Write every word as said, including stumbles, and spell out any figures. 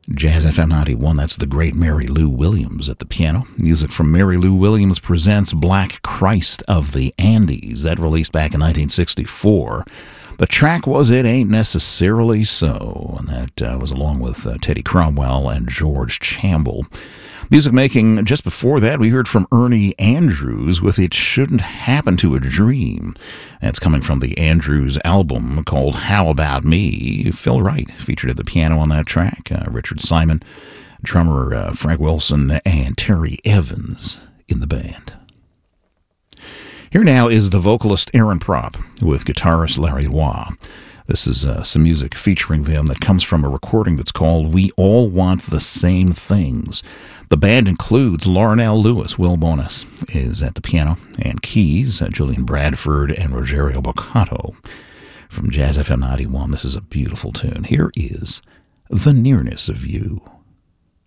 Jazz F M ninety-one, that's the great Mary Lou Williams at the piano. Music from Mary Lou Williams presents Black Christ of the Andes. That released back in nineteen sixty-four. The track was It Ain't Necessarily So, and that uh, was along with uh, Teddy Cromwell and George Chamble. Music making just before that, we heard from Ernie Andrews with It Shouldn't Happen to a Dream. That's coming from the Andrews album called How About Me. Phil Wright featured at the piano on that track. Uh, Richard Simon, drummer uh, Frank Wilson, and Terry Evans in the band. Here now is the vocalist Aaron Propp with guitarist Larry Waugh. This is uh, some music featuring them that comes from a recording that's called We All Want the Same Things. The band includes Lauren L. Lewis. Will Bonus is at the piano, and keys, uh, Julian Bradford and Rogerio Boccato. From Jazz F M ninety-one, this is a beautiful tune. Here is The Nearness of You.